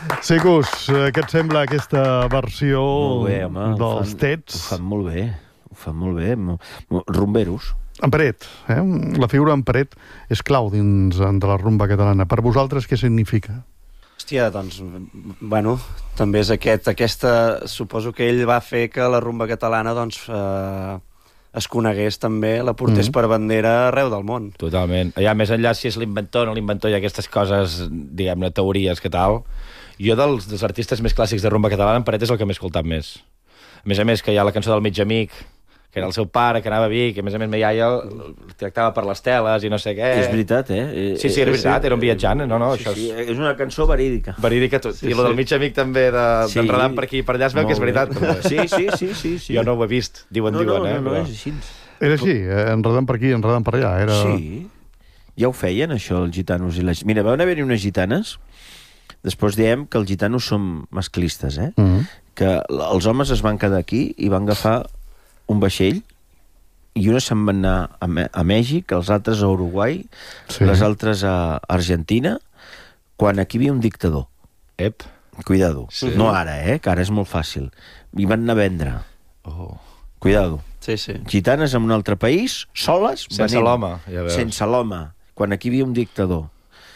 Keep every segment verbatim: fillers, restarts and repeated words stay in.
Sicus, què et sembla aquesta versió Molt bé, home, ho dels fan- Tets? Ho fan molt bé, ho fan molt bé. mo- mo- Rumberos. En paret, eh? La figura en paret és clau dins de la rumba catalana. Per vosaltres, què significa? Hòstia, doncs, bueno, també és aquest, aquesta... Suposo que ell va fer que la rumba catalana, doncs, eh, es conegués també, la portés Mhm. per bandera arreu del món. Totalment. Ja, més enllà si és l'inventor o no l'inventor, hi ha aquestes coses, diguem-ne, teories que tal. Jo dels, dels artistes més clàssics de rumba catalana, en Paret és el que m'he escoltat més. A més a més, que hi ha la cançó del mig amic, que era el seu pare, que anava a Vic, que a més a més ma iaia el, el tractava per les teles i no sé què. És veritat, eh? Sí, sí, era veritat, era un viatjant. No, no, sí, això sí, és és una cançó verídica. verídica tot. Sí, I lo del sí. mig amic també, de- Sí. d'enredant per aquí i per allà, es veu que és Molt bé. veritat. També. Sí, sí, sí, sí, sí. Jo no ho he vist, diuen, no, diuen, no, eh? no, no, però- és així. Era així, eh? Enredant per aquí, enredant per allà. Era... Sí, ja ho feien, això, els gitanos i les... Mira, van haver-hi unes gitanes, després diem que els gitanos són masclistes, eh? Mhm. Que els homes es van quedar aquí i van agafar un vaixell i unes se'n van anar a, Me a Mèxic, els altres a Uruguai, Sí. les altres a Argentina, quan aquí hi havia un dictador. Ep. Cuidado. Sí. No ara, eh? Que ara és molt fàcil. I van anar a vendre. Oh. Cuidado. Sí, sí. Gitanes en un altre país, soles, Sense venent. l'home, ja veus. Sense l'home, quan aquí hi havia un dictador.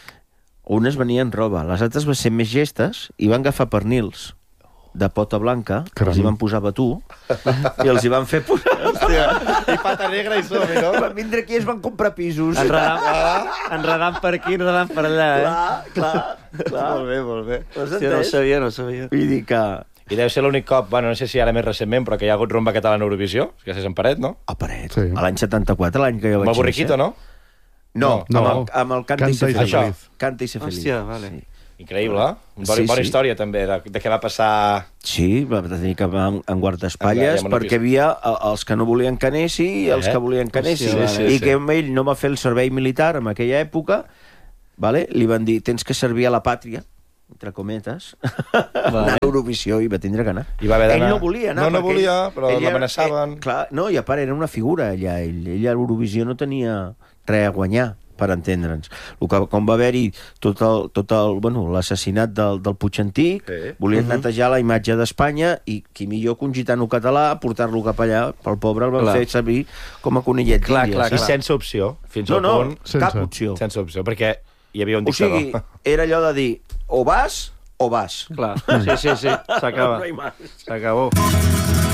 Unes venien roba, les altres van ser més gestes i van agafar pernils de pota blanca, que Caram. els hi van posar batú i els hi van fer posar... I pata negra i som, no? Van vindre aquí i es van comprar pisos. Enredant, enredant per aquí, enredant per allà, eh? Clar, clar, clar. Molt bé, molt bé. Ho has Hòstia, no ho entès? sabia, no ho sabia. Vull dir que... I deu ser l'únic cop, bueno, no sé si ara més recentment, però que hi ha hagut rumba catalana a Eurovisió, que és en Paret, no? A paret. Sí. A l'any setanta-quatre, l'any que jo Amb vaig el Borriquito, no? No, No. amb, el, amb el Canta, Canta i ser i ser feliç. feliç. Canta i ser feliç. Hòstia, vale. Sí. Increïble, eh? Bona, Sí, bona sí. història, també, de, de què va passar... Sí, va tenir que anar en, en guardaespatlles Amb la- amb perquè hi havia eh, els que no volien que anessi i els Eh? que volien que anessi. Hòstia, sí, sí, I sí. que ell no va fer el servei militar en aquella època, vale? Li van dir, tens que servir a la pàtria, entre cometes, anar a Eurovisió i va tindre que anar. I va haver ell d'anar. no volia anar. No, no perquè volia, ell- però ell era- l'amenaçaven. Eh, clar, no, i a part era una figura allà, ell. Ell a Eurovisió no tenia res a guanyar, per entendre'ns. El que, com va haver-hi tot el, tot el, bueno, l'assassinat del, del Puig Antic, Sí. volien netejar la imatge d'Espanya i qui millor que un gitano català portar-lo cap allà, pel pobre el van Clar. fer servir com a conillet Clar, d'Índia, clar, I saps? sense opció, fins No, al no, punt... Sense. cap opció. Sense opció, perquè hi havia un O dictador. sigui, era allò de dir o vas o vas. Clar, sí, sí, sí, s'acaba. No hi ha més. S'acabó.